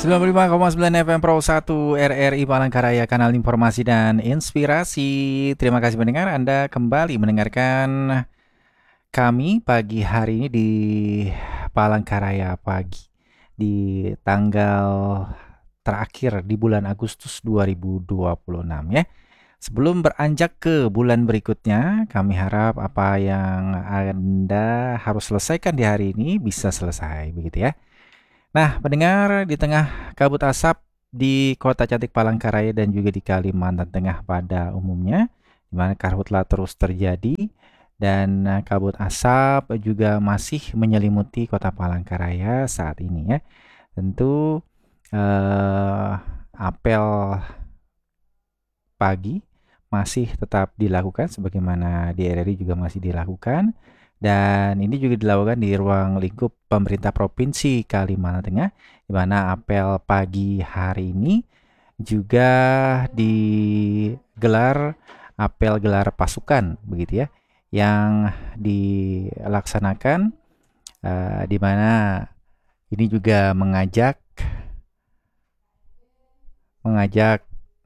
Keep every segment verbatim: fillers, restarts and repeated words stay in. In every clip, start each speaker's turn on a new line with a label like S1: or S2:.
S1: sembilan puluh lima koma sembilan F M Pro satu R R I Palangkaraya, kanal informasi dan inspirasi. Terima kasih mendengar, Anda kembali mendengarkan kami pagi hari ini di Palangkaraya Pagi di tanggal terakhir di bulan Agustus dua ribu dua puluh enam ya. Sebelum beranjak ke bulan berikutnya, kami harap apa yang Anda harus selesaikan di hari ini bisa selesai, begitu ya. Nah, pendengar, di tengah kabut asap di kota cantik Palangkaraya dan juga di Kalimantan Tengah pada umumnya, di mana karhutla terus terjadi dan eh, kabut asap juga masih menyelimuti kota Palangkaraya saat ini ya. Tentu eh, apel pagi masih tetap dilakukan sebagaimana di R R I juga masih dilakukan. Dan ini juga dilakukan di ruang lingkup pemerintah Provinsi Kalimantan Tengah, di mana apel pagi hari ini juga digelar apel gelar pasukan, begitu ya, yang dilaksanakan uh, di mana ini juga mengajak mengajak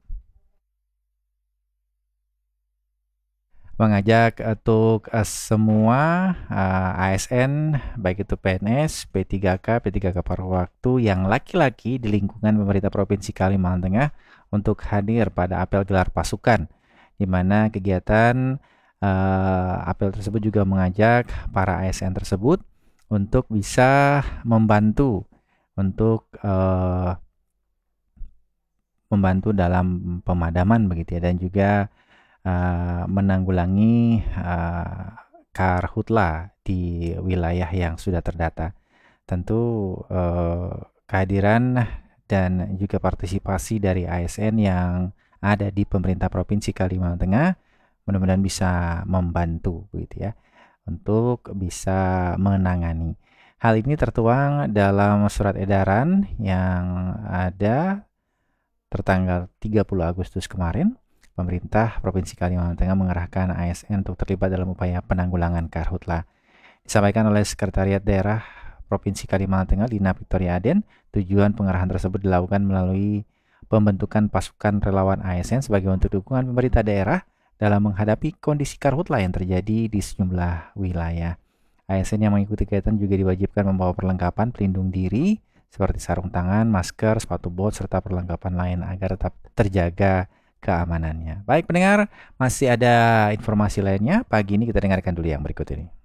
S1: mengajak untuk uh, semua uh, A S N, baik itu P N S, P tiga K, P tiga K paruh waktu yang laki-laki di lingkungan pemerintah Provinsi Kalimantan Tengah untuk hadir pada apel gelar pasukan, di mana kegiatan uh, apel tersebut juga mengajak para A S N tersebut untuk bisa membantu untuk uh, membantu dalam pemadaman, begitu ya, dan juga Uh, menanggulangi uh, karhutla di wilayah yang sudah terdata. Tentu uh, kehadiran dan juga partisipasi dari A S N yang ada di pemerintah Provinsi Kalimantan Tengah mudah-mudahan bisa membantu, begitu ya, untuk bisa menangani. Hal ini tertuang dalam surat edaran yang ada tertanggal tiga puluh Agustus kemarin. Pemerintah Provinsi Kalimantan Tengah mengerahkan A S N untuk terlibat dalam upaya penanggulangan karhutla. Disampaikan oleh Sekretariat Daerah Provinsi Kalimantan Tengah, Lina Victoria Aden, tujuan pengerahan tersebut dilakukan melalui pembentukan pasukan relawan A S N sebagai bentuk dukungan pemerintah daerah dalam menghadapi kondisi karhutla yang terjadi di sejumlah wilayah. A S N yang mengikuti kegiatan juga diwajibkan membawa perlengkapan pelindung diri seperti sarung tangan, masker, sepatu bot, serta perlengkapan lain agar tetap terjaga keamanannya. Baik pendengar, masih ada informasi lainnya. Pagi ini kita dengarkan dulu yang berikut ini.